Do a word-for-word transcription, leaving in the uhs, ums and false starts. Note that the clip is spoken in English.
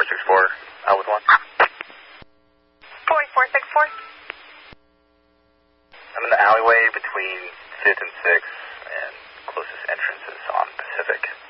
six four, out with one. forty-four six four. I'm in the alleyway between fifth and sixth, and closest entrance is on Pacific.